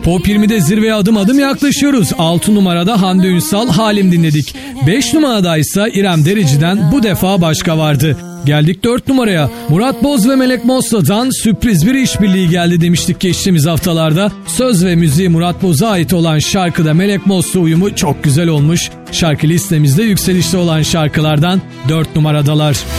Top 20'de zirveye adım adım yaklaşıyoruz. 6 numarada Hande Ünsal Halim dinledik. 5 numarada ise İrem Derici'den Bu Defa Başka vardı. Geldik 4 numaraya. Murat Boz ve Melek Mosso'dan sürpriz bir işbirliği geldi demiştik geçtiğimiz haftalarda. Söz ve müziği Murat Boz'a ait olan şarkıda Melek Mosso uyumu çok güzel olmuş. Şarkı listemizde yükselişte olan şarkılardan 4 numaradalar.